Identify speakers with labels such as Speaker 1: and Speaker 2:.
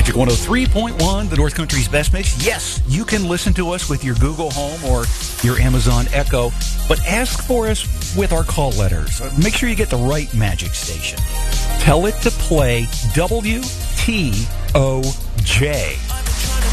Speaker 1: Magic 103.1, the North Country's best mix. Yes, you can listen to us with your Google Home or your Amazon Echo, but ask for us with our call letters. Make sure you get the right Magic station. Tell it to play WTOJ.